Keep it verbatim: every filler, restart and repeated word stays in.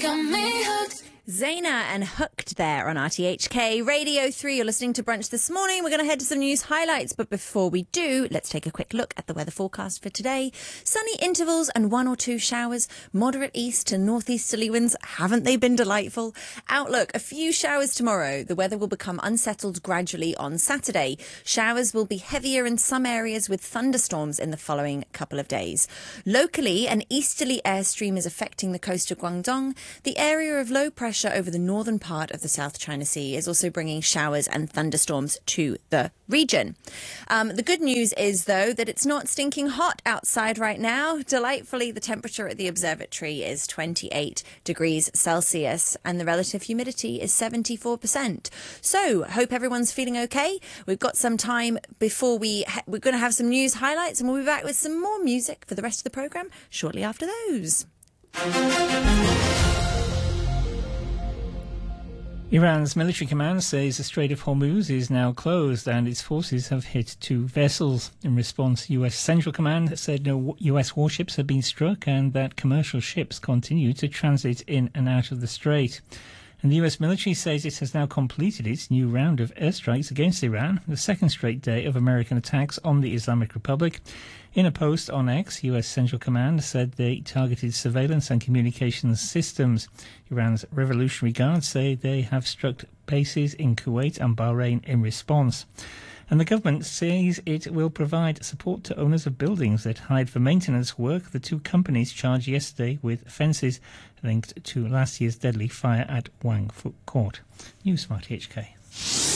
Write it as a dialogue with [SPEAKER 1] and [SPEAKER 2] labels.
[SPEAKER 1] me hooked.
[SPEAKER 2] Zaina and Hooked there on R T H K Radio three. You're listening to Brunch this morning. We're going to head to some news highlights, but before we do, let's take a quick look at the weather forecast for today. Sunny intervals and one or two showers, moderate east to northeasterly winds. Haven't they been delightful? Outlook, a few showers tomorrow. The weather will become unsettled gradually on Saturday. Showers will be heavier in some areas with thunderstorms in the following couple of days. Locally, an easterly airstream is affecting the coast of Guangdong. The area of low pressure over the northern part of the South China Sea is also bringing showers and thunderstorms to the region. Um, the good news is, though, that it's not stinking hot outside right now. Delightfully, the temperature at the observatory is twenty-eight degrees Celsius and the relative humidity is seventy-four percent. So, hope everyone's feeling okay. We've got some time before we... Ha- we're going to have some news highlights and we'll be back with some more music for the rest of the programme shortly after those.
[SPEAKER 3] Iran's military command says the Strait of Hormuz is now closed and its forces have hit two vessels. In response, U S Central Command said no U S warships had been struck and that commercial ships continue to transit in and out of the strait. And the U S military says it has now completed its new round of airstrikes against Iran, the second straight day of American attacks on the Islamic Republic. In a post on X, U S Central Command said they targeted surveillance and communications systems. Iran's Revolutionary Guards say they have struck bases in Kuwait and Bahrain in response. And the government says it will provide support to owners of buildings that hide for maintenance work. The two companies charged yesterday with offences linked to last year's deadly fire at Wang Fu Court. News from R T H K.